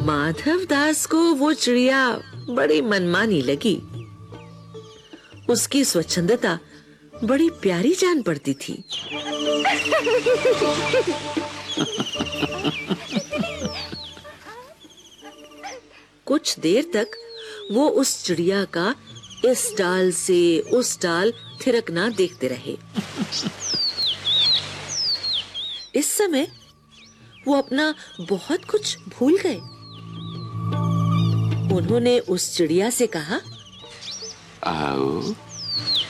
माधव दास को वो चिड़िया बड़ी मनमानी लगी। उसकी स्वच्छंदता बड़ी प्यारी जान पड़ती थी। कुछ देर तक वो उस चिड़िया का इस डाल से उस डाल थिरकना देखते रहे। इस समय वो अपना बहुत कुछ भूल गए। उन्होंने उस चिड़िया से कहा, आओ